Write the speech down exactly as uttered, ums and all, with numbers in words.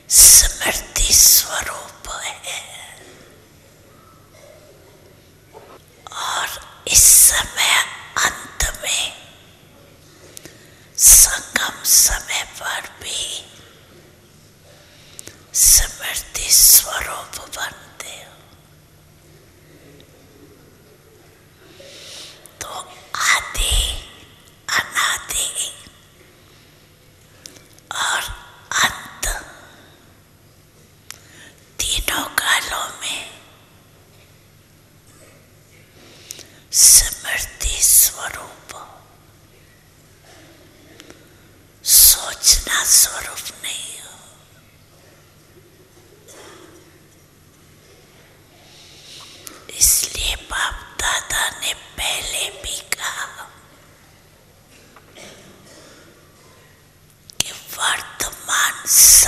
स्मृति स्वरूप है और इस समय अंत में संगम समय पर भी स्मृति स्वरूप बनते हो। तो आदि अनादि और अंत तीनों कालों में स्मृति स्वरूप, सोचना स्वरूप नहीं हो। इसलिए बाप दादा ने पहले भी कहा कि वर्तमान